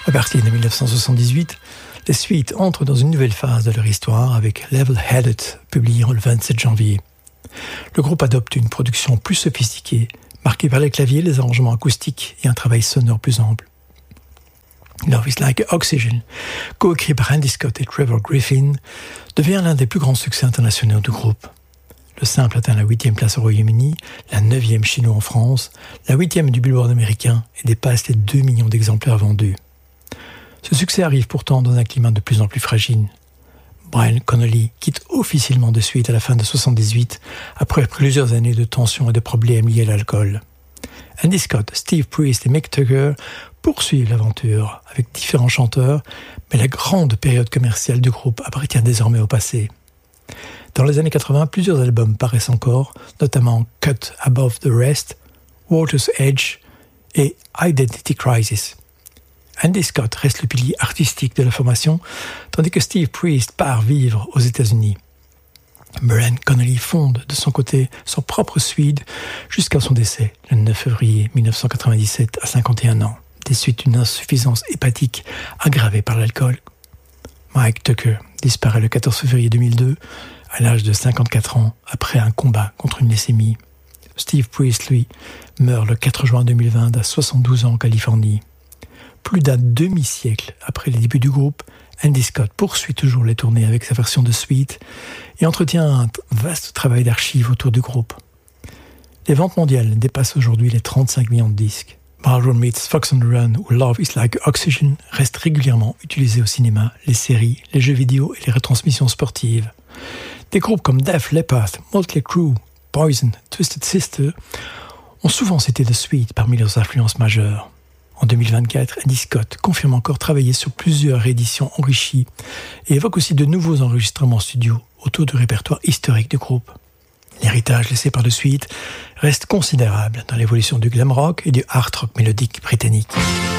À partir de 1978, les Sweet entrent dans une nouvelle phase de leur histoire avec Level Headed, publié le 27 janvier. Le groupe adopte une production plus sophistiquée, marquée par les claviers, les arrangements acoustiques et un travail sonore plus ample. Love is Like Oxygen, coécrit par Andy Scott et Trevor Griffin, devient l'un des plus grands succès internationaux du groupe. Le simple atteint la 8e place au Royaume-Uni, la 9e chez nous en France, la 8e du Billboard américain et dépasse les 2 millions d'exemplaires vendus. Ce succès arrive pourtant dans un climat de plus en plus fragile. Brian Connolly quitte officiellement The Sweet à la fin de 1978, après plusieurs années de tensions et de problèmes liés à l'alcool. Andy Scott, Steve Priest et Mick Tucker poursuivent l'aventure avec différents chanteurs, mais la grande période commerciale du groupe appartient désormais au passé. Dans les années 80, plusieurs albums paraissent encore, notamment Cut Above the Rest, Water's Edge et Identity Crisis. Andy Scott reste le pilier artistique de la formation, tandis que Steve Priest part vivre aux États-Unis. Brian Connolly fonde de son côté son propre Swede jusqu'à son décès le 9 février 1997 à 51 ans, des suites d'une insuffisance hépatique aggravée par l'alcool. Mike Tucker disparaît le 14 février 2002 à l'âge de 54 ans après un combat contre une leucémie. Steve Priest, lui, meurt le 4 juin 2020 à 72 ans en Californie. Plus d'un demi-siècle après les débuts du groupe, Andy Scott poursuit toujours les tournées avec sa version de Sweet et entretient un vaste travail d'archives autour du groupe. Les ventes mondiales dépassent aujourd'hui les 35 millions de disques. Ballroom Meets Fox on the Run ou Love is Like Oxygen restent régulièrement utilisés au cinéma, les séries, les jeux vidéo et les retransmissions sportives. Des groupes comme Def Leppard, Motley Crue, Poison, Twisted Sister ont souvent cité The Sweet parmi leurs influences majeures. En 2024, Andy Scott confirme encore travailler sur plusieurs rééditions enrichies et évoque aussi de nouveaux enregistrements studio autour du répertoire historique du groupe. L'héritage laissé par The Sweet reste considérable dans l'évolution du glam rock et du hard rock mélodique britannique.